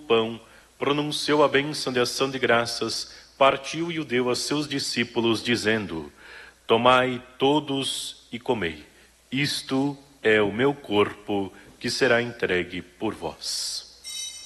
pão, pronunciou a bênção de ação de graças, partiu e o deu a seus discípulos, dizendo: Tomai todos e comei. Isto é o meu corpo, que será entregue por vós.